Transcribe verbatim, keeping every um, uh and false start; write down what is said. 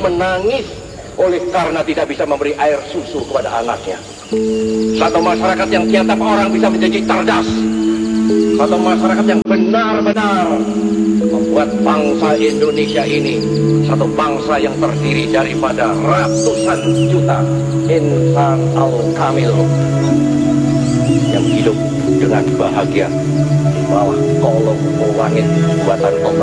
menangis oleh karena tidak bisa memberi air susu kepada anaknya. Satu masyarakat yang tiap orang bisa menjadi cerdas. Satu masyarakat yang benar-benar membuat bangsa Indonesia ini satu bangsa yang terdiri daripada ratusan juta insan al-kamil yang hidup dengan bahagia di bawah kolong langit buatan Allah.